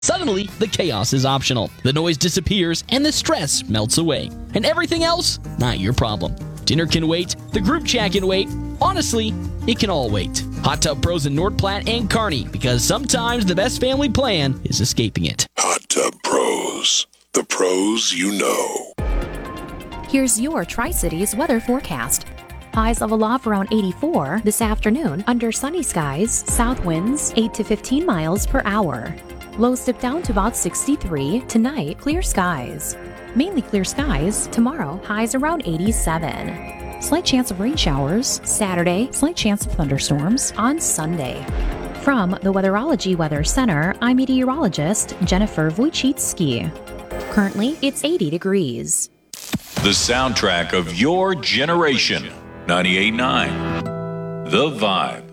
Suddenly, the chaos is optional. The noise disappears and the stress melts away. And everything else, not your problem. Dinner can wait, the group chat can wait. Honestly, it can all wait. Hot Tub Pros in North Platte and Kearney, because sometimes the best family plan is escaping it. Hot Tub Pros, the pros you know. Here's your Tri-Cities weather forecast. Highs level off around 84 this afternoon under sunny skies, south winds 8 to 15 miles per hour. Lows dip down to about 63. Tonight, clear skies. Mainly clear skies. Tomorrow, highs around 87. Slight chance of rain showers. Saturday, slight chance of thunderstorms on Sunday. From the Weatherology Weather Center, I'm meteorologist Jennifer Wojcicki. Currently, it's 80 degrees. The soundtrack of your generation. 98.9 The Vibe.